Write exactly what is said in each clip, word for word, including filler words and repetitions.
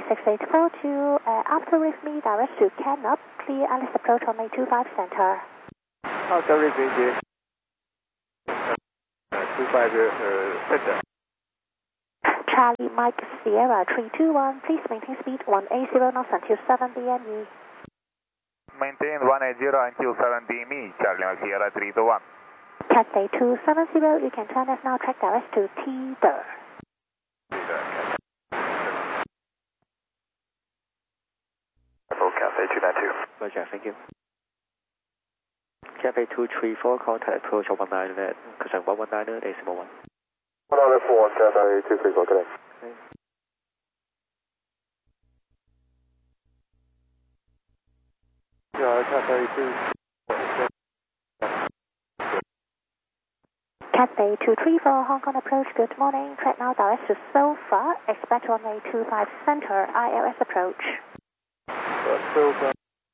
six eight four two, uh, after with me, direct to Canop, clear Alice approach on May two five center. After with me, two five uh, center. Charlie Mike Sierra three two one, please maintain speed one eighty knots until seven D M E. Maintain one eighty until seven D M E, Charlie Mike Sierra three two one. Cathay two seven zero, you can turn us now, track direct to Teeder. Cathay two nine two. Roger, thank you. Cathay two three four, contact approach one nine net, cushion one one nine, decimal one. one nine four, Cathay two three four, correct. Yeah, Cathay two. Cathay two three four, Hong Kong approach, good morning, track now direct to Sofa, expect runway two five center, I L S approach. Sofa.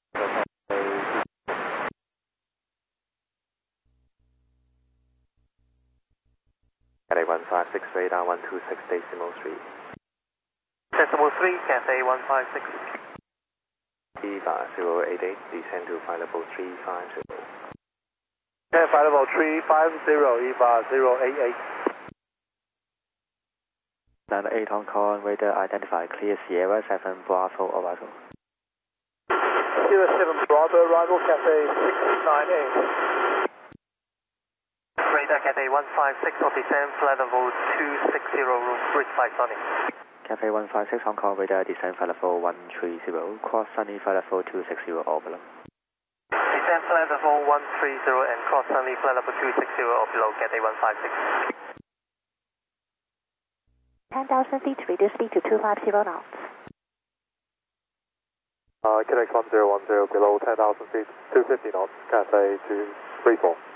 Cathay one five six, radar one two six, decimal three. Decimal three, Cathay one five six. Eva zero eight eight, descend to flight level three five zero. Cathay flight level three five zero, Eva zero eight eight. nine eight Hong Kong, radar identify, clear Sierra seven Bravo arrival. Sierra seven Bravo arrival, Cathay six nine eight. Radar Cathay one five six, or descend flight level two six zero, room bridge five Sunny. Cathay one five six Hong Kong, radar descend flight level one three zero, cross Sunny flight level two six zero, or below. Descend flight level one three zero and cross Sunny flight level two six zero, or below, Cathay one five six. ten thousand feet, reduce speed to two fifty knots. Uh, K X one zero one zero, below ten thousand feet, two fifty knots, Cathay two three four.